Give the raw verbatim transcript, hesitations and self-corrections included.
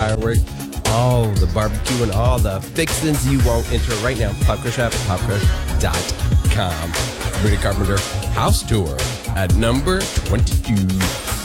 fireworks, all the barbecue, and all the fixings you want. Enter right now, Pop Crush app, pop crush dot com. Sabrina Carpenter house tour at number twenty-two.